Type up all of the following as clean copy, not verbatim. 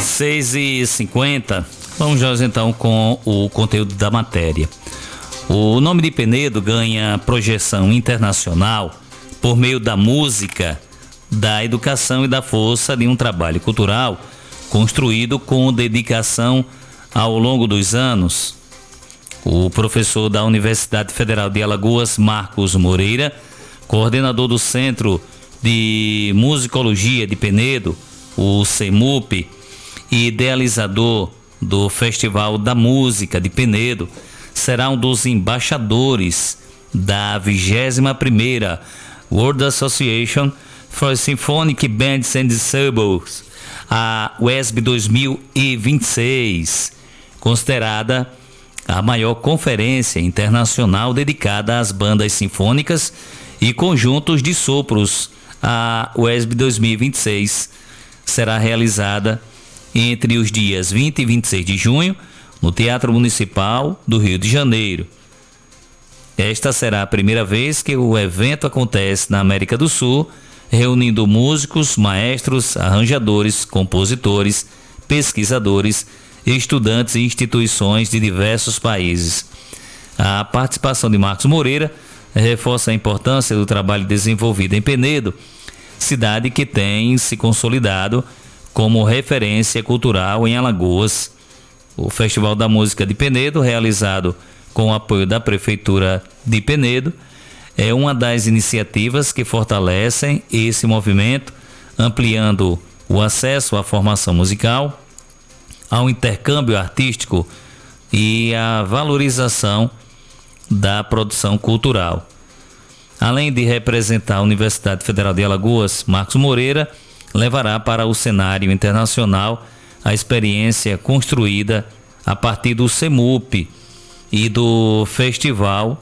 6h50, vamos nós então com o conteúdo da matéria. O nome de Penedo ganha projeção internacional por meio da música, da educação e da força de um trabalho cultural construído com dedicação ao longo dos anos. O professor da Universidade Federal de Alagoas, Marcos Moreira, coordenador do Centro de Musicologia de Penedo, o CEMUP, e idealizador do Festival da Música de Penedo, será um dos embaixadores da 21ª World Association for Symphonic Bands and Ensembles, a WESB 2026, considerada a maior conferência internacional dedicada às bandas sinfônicas e conjuntos de sopros. A WESB 2026 será realizada entre os dias 20 e 26 de junho no Teatro Municipal do Rio de Janeiro. Esta será a primeira vez que o evento acontece na América do Sul, reunindo músicos, maestros, arranjadores, compositores, pesquisadores, estudantes e instituições de diversos países. A participação de Marcos Moreira reforça a importância do trabalho desenvolvido em Penedo, cidade que tem se consolidado como referência cultural em Alagoas. O Festival da Música de Penedo, realizado com o apoio da Prefeitura de Penedo, é uma das iniciativas que fortalecem esse movimento, ampliando o acesso à formação musical, ao intercâmbio artístico e à valorização da produção cultural. Além de representar a Universidade Federal de Alagoas, Marcos Moreira levará para o cenário internacional a experiência construída a partir do CEMUP e do Festival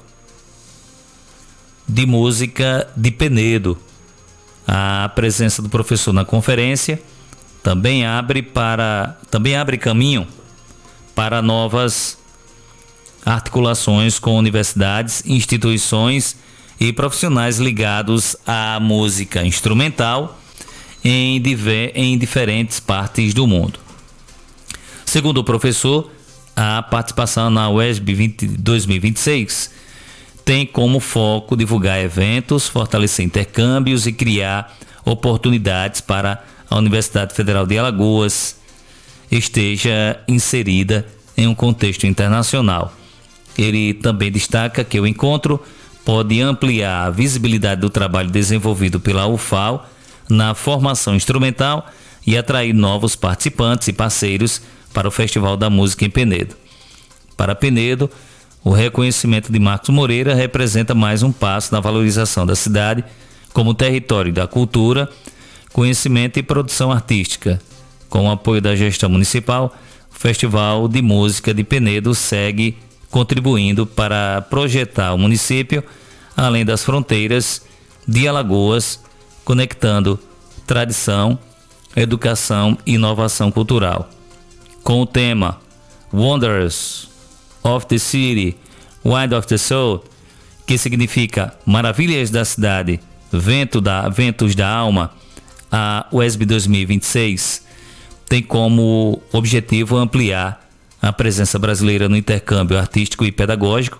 de Música de Penedo. A presença do professor na conferência também abre caminho para novas articulações com universidades, instituições e profissionais ligados à música instrumental em diferentes partes do mundo. Segundo o professor, a participação na WESB 2026 tem como foco divulgar eventos, fortalecer intercâmbios e criar oportunidades para a Universidade Federal de Alagoas esteja inserida em um contexto internacional. Ele também destaca que o encontro pode ampliar a visibilidade do trabalho desenvolvido pela UFAL na formação instrumental e atrair novos participantes e parceiros para o Festival da Música em Penedo. Para Penedo, o reconhecimento de Marcos Moreira representa mais um passo na valorização da cidade como território da cultura, conhecimento e produção artística. Com o apoio da gestão municipal, o Festival de Música de Penedo segue contribuindo para projetar o município além das fronteiras de Alagoas, conectando tradição, educação e inovação cultural. Com o tema Wonders of the City, Wind of the Soul, que significa Maravilhas da Cidade, Ventos da Alma, a WESB 2026 tem como objetivo ampliar a presença brasileira no intercâmbio artístico e pedagógico.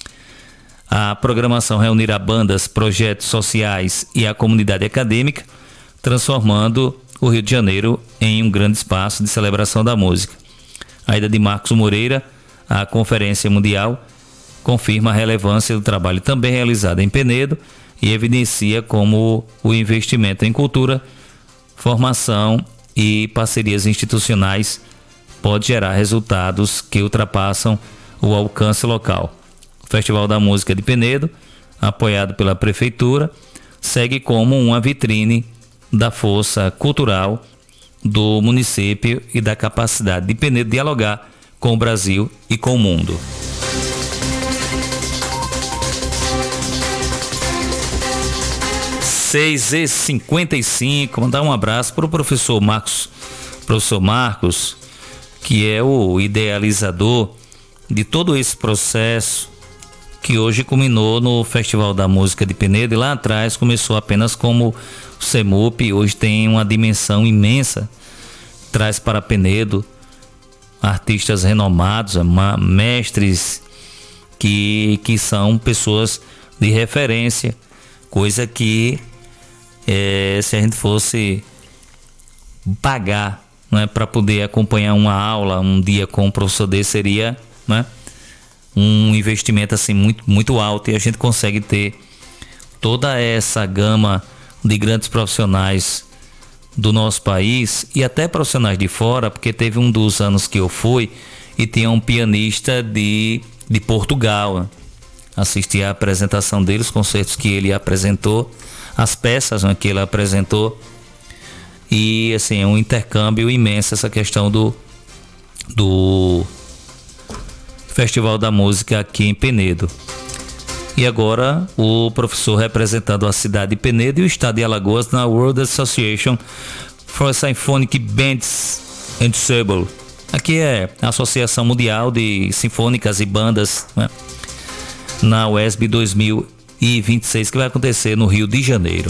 A programação reunirá bandas, projetos sociais e a comunidade acadêmica, transformando o Rio de Janeiro em um grande espaço de celebração da música. A ida de Marcos Moreira à Conferência Mundial confirma a relevância do trabalho também realizado em Penedo e evidencia como o investimento em cultura, formação e parcerias institucionais pode gerar resultados que ultrapassam o alcance local. O Festival da Música de Penedo, apoiado pela Prefeitura, segue como uma vitrine da força cultural do município e da capacidade de Penedo dialogar com o Brasil e com o mundo. 6h55, mandar um abraço para o professor Marcos, que é o idealizador de todo esse processo que hoje culminou no Festival da Música de Penedo, e lá atrás começou apenas como o CEMUP, hoje tem uma dimensão imensa traz para Penedo artistas renomados, mestres que são pessoas de referência, coisa que se a gente fosse pagar, né, para poder acompanhar uma aula um dia com um professor desse, seria, né, um investimento assim muito, muito alto, e a gente consegue ter toda essa gama de grandes profissionais do nosso país e até profissionais de fora, porque teve um dos anos que eu fui e tinha um pianista de Portugal. Assisti a apresentação dele, os concertos que ele apresentou, as peças, né, que ele apresentou, e assim, é um intercâmbio imenso essa questão do Festival da Música aqui em Penedo. E agora o professor representando a cidade de Penedo e o estado de Alagoas na World Association for Symphonic Bands Ensemble. Aqui é a Associação Mundial de Sinfônicas e Bandas, né, na UESB 2026, que vai acontecer no Rio de Janeiro.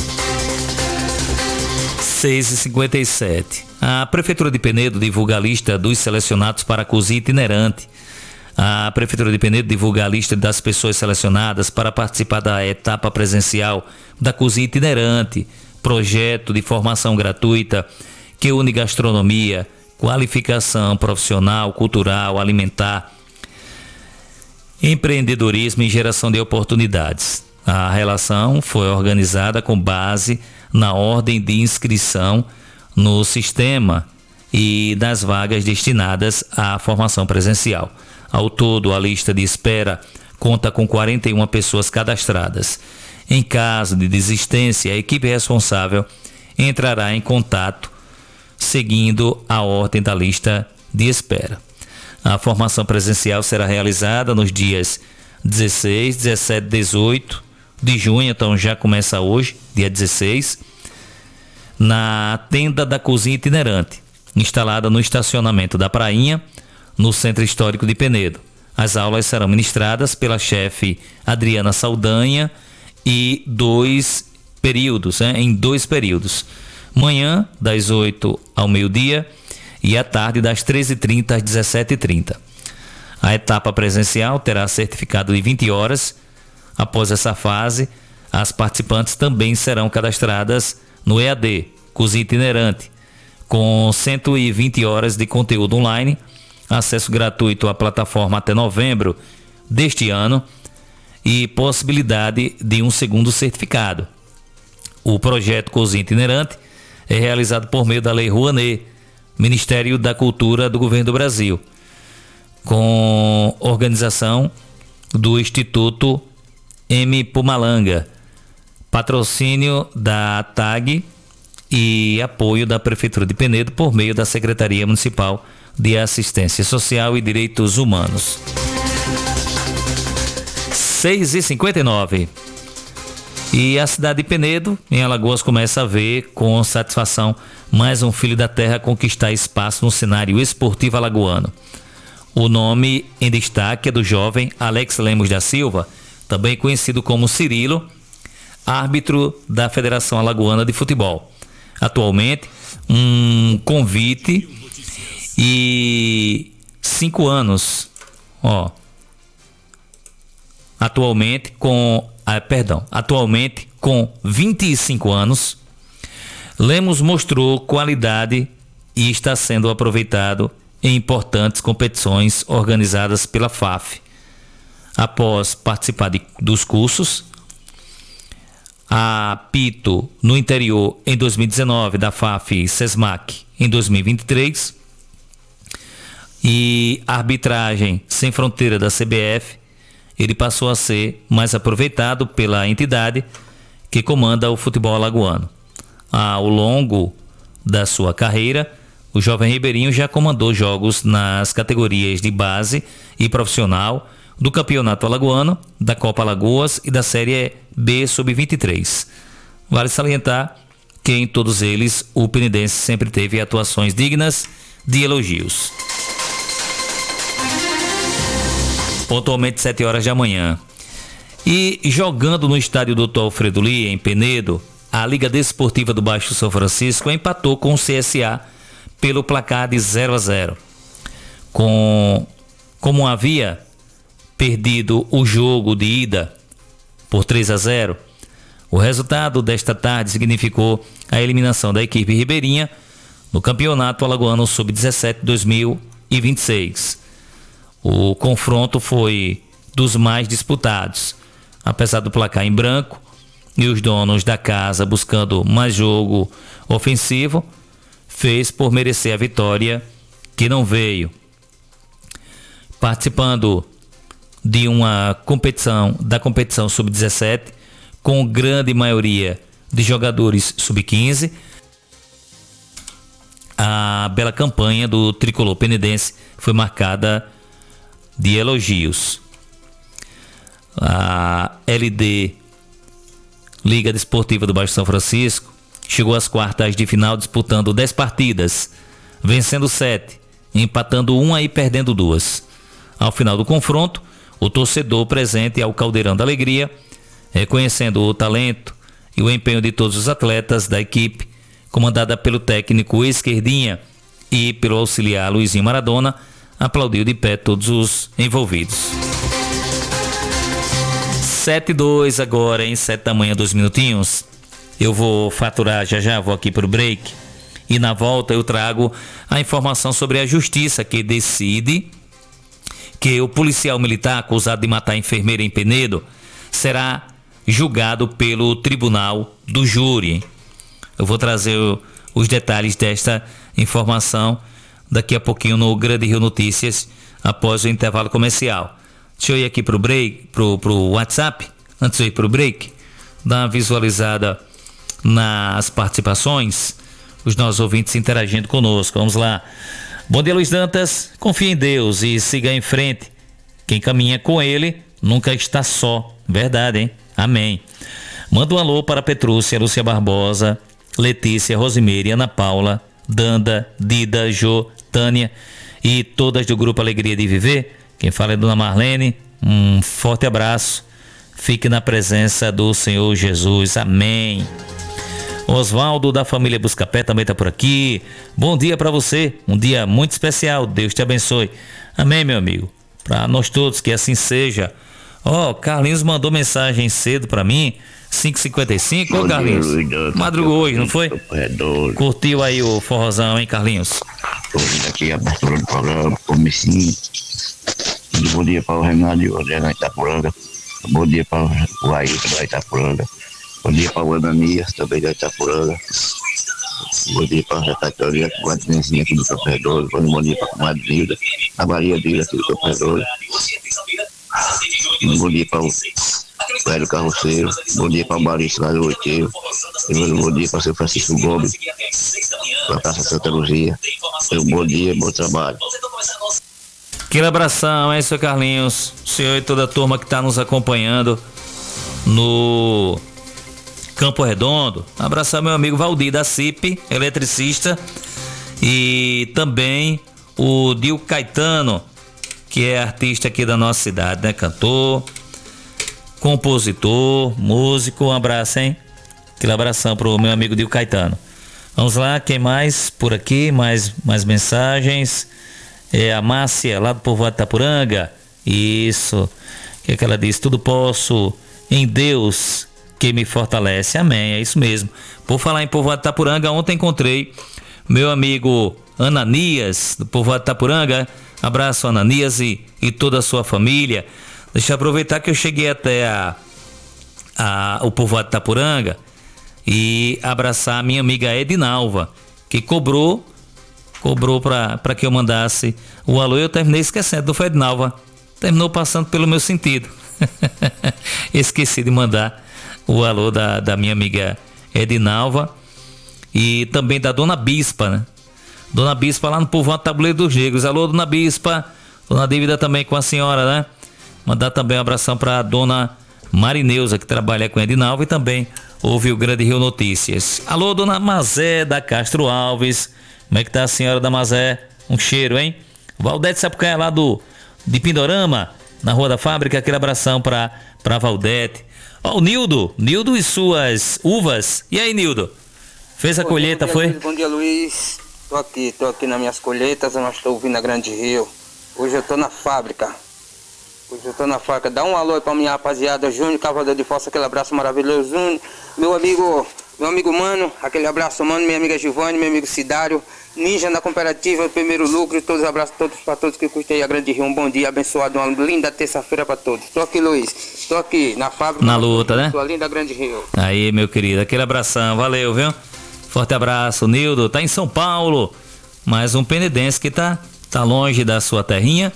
6h57. A Prefeitura de Penedo divulga a lista dos selecionados para a cozinha itinerante. A Prefeitura de Penedo divulga a lista das pessoas selecionadas para participar da etapa presencial da cozinha itinerante, projeto de formação gratuita que une gastronomia, qualificação profissional, cultural, alimentar, empreendedorismo e geração de oportunidades. A relação foi organizada com base na ordem de inscrição no sistema e das vagas destinadas à formação presencial. Ao todo, a lista de espera conta com 41 pessoas cadastradas. Em caso de desistência, a equipe responsável entrará em contato seguindo a ordem da lista de espera. A formação presencial será realizada nos dias 16, 17 e 18 de junho, então já começa hoje, dia 16, na tenda da cozinha itinerante, instalada no estacionamento da Prainha, no Centro Histórico de Penedo. As aulas serão ministradas pela chefe Adriana Saldanha e em dois períodos. Manhã, das 8 ao meio-dia, e à tarde, das 13h30 às 17h30. A etapa presencial terá certificado de 20 horas. Após essa fase, as participantes também serão cadastradas no EAD, Cozinha Itinerante, com 120 horas de conteúdo online, acesso gratuito à plataforma até novembro deste ano e possibilidade de um segundo certificado. O projeto Cozinha Itinerante é realizado por meio da Lei Rouanet, Ministério da Cultura do Governo do Brasil, com organização do Instituto M. Pumalanga, patrocínio da TAG e apoio da Prefeitura de Penedo por meio da Secretaria Municipal de Assistência Social e Direitos Humanos. 6h59. E a cidade de Penedo, em Alagoas, começa a ver com satisfação mais um filho da terra conquistar espaço no cenário esportivo alagoano. O nome em destaque é do jovem Alex Lemos da Silva, também conhecido como Cirilo, árbitro da Federação Alagoana de Futebol. Atualmente, um convite e 5 anos. Atualmente com 25 anos, Lemos mostrou qualidade e está sendo aproveitado em importantes competições organizadas pela FAF. Após participar dos cursos, apito no interior em 2019 da FAF e SESMAC em 2023 e arbitragem sem fronteira da CBF, ele passou a ser mais aproveitado pela entidade que comanda o futebol alagoano. Ao longo da sua carreira, o jovem ribeirinho já comandou jogos nas categorias de base e profissional do Campeonato Alagoano, da Copa Alagoas e da Série B Sub-23. Vale salientar que em todos eles o penedense sempre teve atuações dignas de elogios. Pontualmente 7 horas da manhã. E jogando no estádio Dr. Alfredo Lia, em Penedo, a Liga Desportiva do Baixo São Francisco empatou com o CSA pelo placar de 0-0. Como havia perdido o jogo de ida por 3-0, o resultado desta tarde significou a eliminação da equipe ribeirinha no Campeonato Alagoano Sub-17 2026. O confronto foi dos mais disputados, apesar do placar em branco e os donos da casa buscando mais jogo ofensivo, fez por merecer a vitória que não veio. Participando de uma competição, da competição Sub-17, com grande maioria de jogadores Sub-15, a bela campanha do tricolor penedense foi marcada de elogios. A LD, Liga Desportiva do Baixo São Francisco, chegou às quartas de final disputando 10 partidas, vencendo 7, empatando 1 e perdendo 2. Ao final do confronto, o torcedor presente ao Caldeirão da Alegria, reconhecendo o talento e o empenho de todos os atletas da equipe, comandada pelo técnico Esquerdinha e pelo auxiliar Luizinho Maradona, aplaudiu de pé todos os envolvidos. 7-2 agora, em 7 da manhã, 2 minutinhos. Eu vou faturar já, vou aqui para o break. E na volta eu trago a informação sobre a justiça que decide que o policial militar acusado de matar a enfermeira em Penedo será julgado pelo tribunal do júri. Eu vou trazer os detalhes desta informação daqui a pouquinho no Grande Rio Notícias, após o intervalo comercial. Deixa eu ir aqui pro break, pro WhatsApp, antes de eu ir pro break, dar uma visualizada nas participações, os nossos ouvintes interagindo conosco. Vamos lá. Bom dia, Luiz Dantas. Confie em Deus e siga em frente. Quem caminha com ele nunca está só. Verdade, hein? Amém. Manda um alô para Petrúcia, Lúcia Barbosa, Letícia, Rosimeire, Ana Paula, Danda, Dida, Jô, Tânia e todas do Grupo Alegria de Viver. Quem fala é Dona Marlene. Um forte abraço. Fique na presença do Senhor Jesus. Amém. Oswaldo da família Buscapé também está por aqui. Bom dia para você. Um dia muito especial. Deus te abençoe. Amém, meu amigo. Para nós todos que assim seja. Carlinhos mandou mensagem cedo para mim. 5h55. Ô, Carlinhos. Madrugou hoje, não foi? Curtiu aí o forrozão, hein, Carlinhos? Tô vindo aqui a abertura do programa, comecinho. Bom dia para o Renato e o André na Itapuranga. Bom dia para o Ailton da Itapuranga. Bom dia para o Ananias, também da Itapuranga. Bom dia para a Catarina, com a Guatinenzinha aqui do Campo Redondo. Bom dia para a comadre Dilda, a Maria Dilda aqui do Campo Redondo. Bom dia para o Velho Carroceiro. Bom dia para o Maurício lá do Oiteiro. Bom dia para o seu Francisco Gomes, para a Praça Santa Luzia. Bom dia, bom trabalho. Aquele abração, hein, seu Carlinhos? O senhor e toda a turma que está nos acompanhando no Campo Redondo. Abraçar meu amigo Valdir da CIP, eletricista, e também o Dil Caetano, que é artista aqui da nossa cidade, né? Cantor, compositor, músico. Um abraço, hein? Aquele abração pro meu amigo Dil Caetano. Vamos lá, quem mais por aqui? Mais mensagens. É a Márcia, lá do povoado de Itapuranga. Isso. O que é que ela diz? Tudo posso em Deus que me fortalece. Amém, é isso mesmo. Por falar em povoado de Itapuranga, ontem encontrei meu amigo Ananias, do povoado de Itapuranga. Abraço, Ananias, e toda a sua família. Deixa eu aproveitar que eu cheguei até o povoado de Itapuranga e abraçar a minha amiga Edinalva, que cobrou para que eu mandasse o alô. Eu terminei esquecendo do Edinalva. Terminou passando pelo meu sentido. Esqueci de mandar o alô da minha amiga Edinalva e também da Dona Bispa, né? Dona Bispa lá no povoado Tabuleiro dos Negros. Alô, Dona Bispa. Dona Dívida também com a senhora, né? Mandar também um abração para a Dona Marineuza, que trabalha com a Edinalva e também ouve o Grande Rio Notícias. Alô, Dona Mazé da Castro Alves. Como é que tá a senhora da Mazé? Um cheiro, hein? Valdete Sapucaia lá de Pindorama, na Rua da Fábrica. Aquele abração pra Valdete. Ó, o Nildo e suas uvas. E aí, Nildo? Fez a colheita, foi? Bom dia, Luiz. Tô aqui nas minhas colheitas, mas estou ouvindo a Grande Rio. Hoje eu tô na fábrica. Dá um alô aí pra minha rapaziada, Júnior, Cavador de Fossa, aquele abraço maravilhoso, Júnior. Meu amigo Mano, aquele abraço, Mano, minha amiga Giovanni, meu amigo Cidário, Ninja na Cooperativa, Primeiro Lucro, todos abraços para todos que curtem a Grande Rio. Um bom dia, abençoado, uma linda terça-feira para todos. Tô aqui, Luiz, tô aqui na fábrica. Na luta, né? Tô linda Grande Rio. Aí, meu querido, aquele abração, valeu, viu? Forte abraço, Nildo, tá em São Paulo, mais um penedense que tá longe da sua terrinha,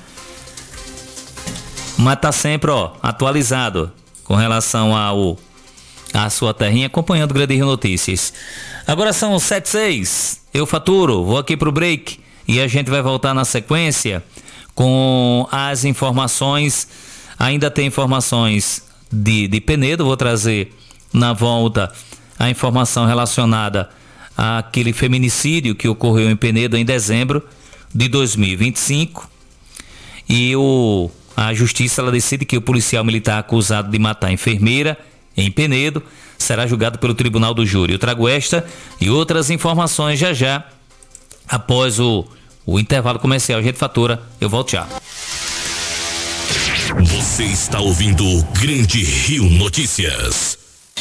mas tá sempre, atualizado com relação à sua terrinha, acompanhando o Grande Rio Notícias. Agora são 7h06, eu faturo, vou aqui pro break e a gente vai voltar na sequência com as informações. Ainda tem informações de Penedo, vou trazer na volta a informação relacionada àquele feminicídio que ocorreu em Penedo em dezembro de 2025 e a justiça ela decide que o policial militar acusado de matar a enfermeira em Penedo será julgado pelo Tribunal do Júri. Eu trago esta e outras informações já após o intervalo comercial. A gente fatura, eu volto já. Você está ouvindo o Grande Rio Notícias.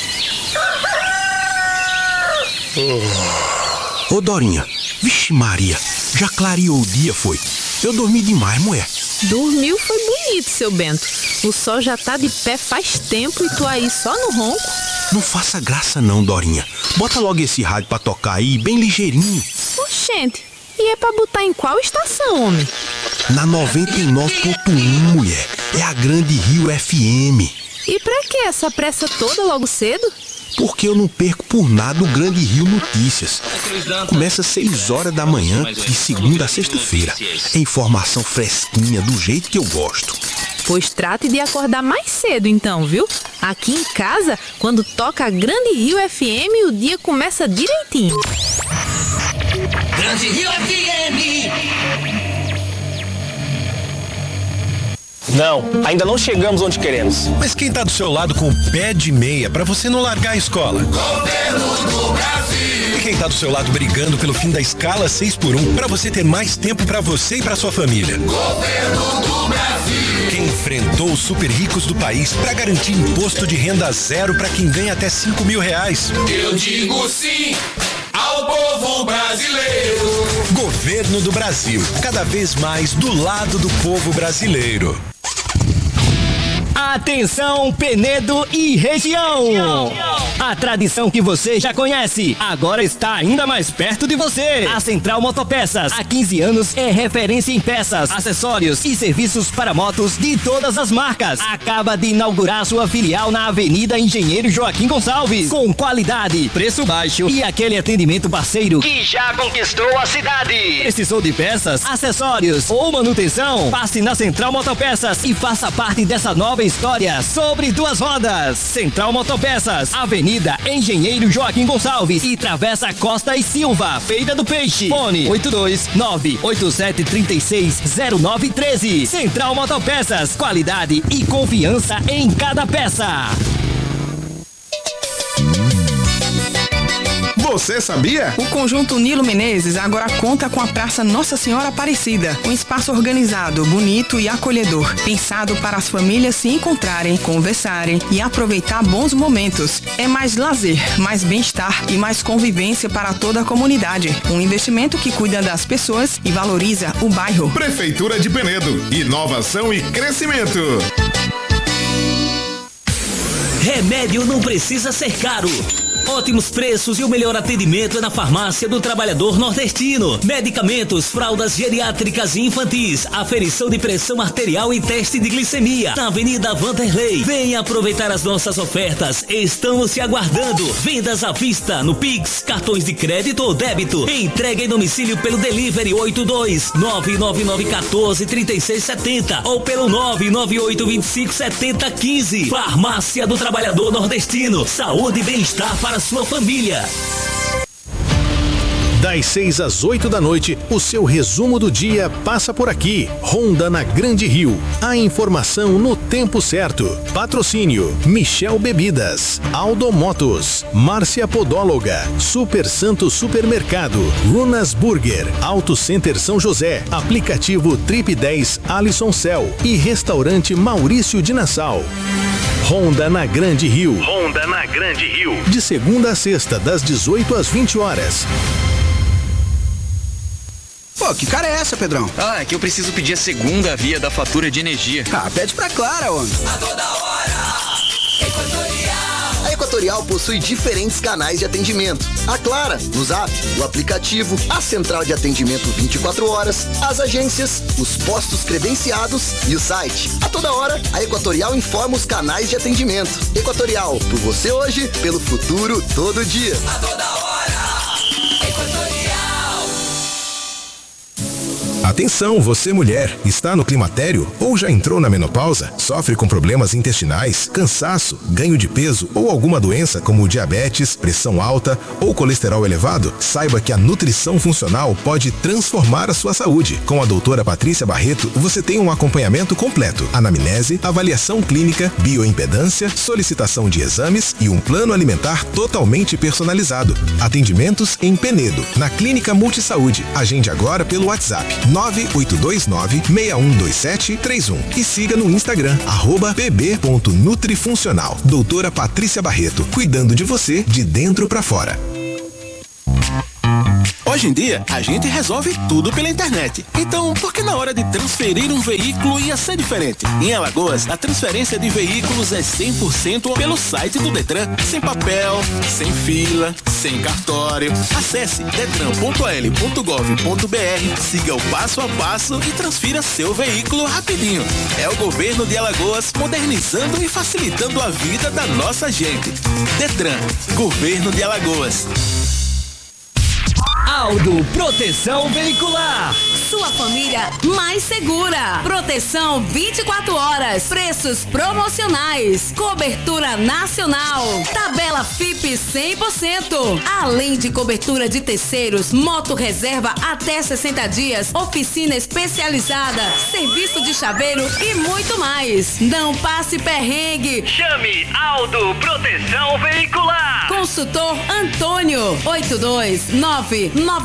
Ô Dorinha, vixe Maria, já clareou o dia, foi? Eu dormi demais, mulher. Dormiu foi bonito, seu Bento. O sol já tá de pé faz tempo e tu aí só no ronco. Não faça graça não, Dorinha. Bota logo esse rádio pra tocar aí, bem ligeirinho. Oxente, e é pra botar em qual estação, homem? Na 99.1, mulher. É a Grande Rio FM. E pra que essa pressa toda logo cedo? Porque eu não perco por nada o Grande Rio Notícias. Começa às 6 horas da manhã, de segunda a sexta-feira. É informação fresquinha, do jeito que eu gosto. Pois trate de acordar mais cedo então, viu? Aqui em casa, quando toca a Grande Rio FM, o dia começa direitinho. Grande Rio FM! Não, ainda não chegamos onde queremos. Mas quem tá do seu lado com o pé de meia pra você não largar a escola? Governo do Brasil! E quem tá do seu lado brigando pelo fim da escala 6x1 pra você ter mais tempo pra você e pra sua família? Governo do Brasil! Quem enfrentou os super ricos do país pra garantir imposto de renda zero pra quem ganha até R$5.000? Eu digo sim ao povo brasileiro! Governo do Brasil, cada vez mais do lado do povo brasileiro. Atenção, Penedo e região! A tradição que você já conhece, agora está ainda mais perto de você. A Central Motopeças, há 15 anos, é referência em peças, acessórios e serviços para motos de todas as marcas. Acaba de inaugurar sua filial na Avenida Engenheiro Joaquim Gonçalves, com qualidade, preço baixo e aquele atendimento parceiro que já conquistou a cidade. Precisou de peças, acessórios ou manutenção? Passe na Central Motopeças e faça parte dessa nova história sobre duas rodas. Central Motopeças, Avenida Engenheiro Joaquim Gonçalves e Travessa Costa e Silva, Feira do Peixe. Fone 82987360913. Central Motopeças, qualidade e confiança em cada peça. Você sabia? O Conjunto Nilo Menezes agora conta com a Praça Nossa Senhora Aparecida, um espaço organizado, bonito e acolhedor, pensado para as famílias se encontrarem, conversarem e aproveitar bons momentos. É mais lazer, mais bem-estar e mais convivência para toda a comunidade. Um investimento que cuida das pessoas e valoriza o bairro. Prefeitura de Penedo, inovação e crescimento. Remédio não precisa ser caro. Ótimos preços e o melhor atendimento é na Farmácia do Trabalhador Nordestino. Medicamentos, fraldas geriátricas e infantis, aferição de pressão arterial e teste de glicemia. Na Avenida Vanderlei. Venha aproveitar as nossas ofertas. Estamos te aguardando. Vendas à vista no Pix, cartões de crédito ou débito. Entrega em domicílio pelo Delivery 82-99914-3670 ou pelo 998257015. Farmácia do Trabalhador Nordestino. Saúde e bem-estar para sua família. Das 6 às 8 da noite, o seu resumo do dia passa por aqui. Ronda na Grande Rio. A informação no tempo certo. Patrocínio: Michel Bebidas, Aldo Motos, Márcia Podóloga, Super Santo Supermercado, Runas Burger, Auto Center São José, aplicativo Trip 10 Alisson Cell e Restaurante Maurício de Nassau. Ronda na Grande Rio. Ronda na Grande Rio. De segunda a sexta, das 18 às 20 horas. Pô, que cara é essa, Pedrão? Ah, é que eu preciso pedir a segunda via da fatura de energia. Ah, pede pra Clara, homem. A toda hora, Equatorial. A Equatorial possui diferentes canais de atendimento. A Clara, no Zap, o aplicativo, a central de atendimento 24 horas, as agências, os postos credenciados e o site. A toda hora, a Equatorial informa os canais de atendimento. Equatorial, por você hoje, pelo futuro todo dia. A toda hora, Equatorial. Atenção, você mulher, está no climatério ou já entrou na menopausa? Sofre com problemas intestinais, cansaço, ganho de peso ou alguma doença como diabetes, pressão alta ou colesterol elevado? Saiba que a nutrição funcional pode transformar a sua saúde. Com a doutora Patrícia Barreto, você tem um acompanhamento completo: anamnese, avaliação clínica, bioimpedância, solicitação de exames e um plano alimentar totalmente personalizado. Atendimentos em Penedo, na Clínica Multisaúde. Agende agora pelo WhatsApp 9829-612731 e siga no Instagram @pb.nutrifuncional. Doutora Patrícia Barreto, cuidando de você de dentro pra fora. Hoje em dia, a gente resolve tudo pela internet. Então, por que na hora de transferir um veículo ia ser diferente? Em Alagoas, a transferência de veículos é 100% pelo site do Detran. Sem papel, sem fila, sem cartório. Acesse detran.al.gov.br, siga o passo a passo e transfira seu veículo rapidinho. É o governo de Alagoas modernizando e facilitando a vida da nossa gente. Detran, Governo de Alagoas. Aldo Proteção Veicular. Sua família mais segura. Proteção 24 horas. Preços promocionais. Cobertura nacional. Tabela FIP 100%. Além de cobertura de terceiros, moto reserva até 60 dias, oficina especializada, serviço de chaveiro e muito mais. Não passe perrengue. Chame Aldo Proteção Veicular. Consultor Antônio 829